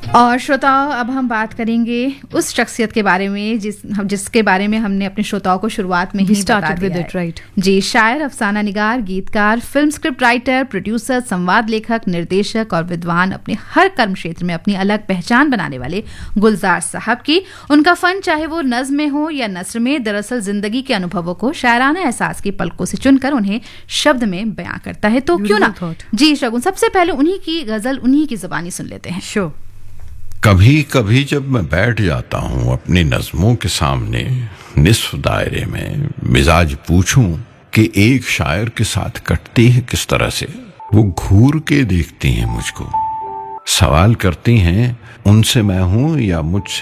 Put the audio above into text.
और श्रोताओं, अब हम बात करेंगे उस शख्सियत के बारे में जिसके बारे में हमने अपने श्रोताओं को शुरुआत में ही बता दिया है। राइट जी, शायर, अफसाना निगार, गीतकार, फिल्म स्क्रिप्ट राइटर, प्रोड्यूसर, संवाद लेखक, निर्देशक और विद्वान, अपने हर कर्म क्षेत्र में अपनी अलग पहचान बनाने वाले गुलजार साहब की उनका फन, चाहे वो नज्म में हो या नस्र में, दरअसल जिंदगी के अनुभवों को शायराना एहसास की पलकों से चुनकर उन्हें शब्द में बयां करता है। तो क्यों ना जी शगुन, सबसे पहले उन्हीं की गजल, उन्हीं की जुबानी सुन लेते हैं। शो कभी कभी जब मैं बैठ जाता हूँ अपनी नज़मों के सामने निस्फ दायरे में, मिजाज पूछूं कि एक शायर के साथ कटती है किस तरह से, वो घूर के देखती हैं मुझको, सवाल करती हैं उनसे मैं हूं या मुझसे